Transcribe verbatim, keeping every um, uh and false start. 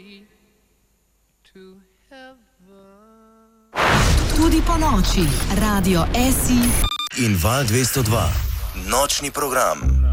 Tudi po noči, Radio S I in Val dvesto dva, nočni program.